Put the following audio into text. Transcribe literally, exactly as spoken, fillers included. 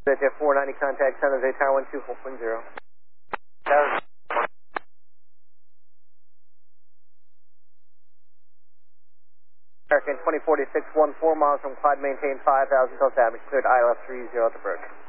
Jet four ninety, contact San Jose Tower one two four point zero. American twenty forty-six one four miles from Clyde, maintain five thousand, till damage, cleared I L F three zero at the bridge.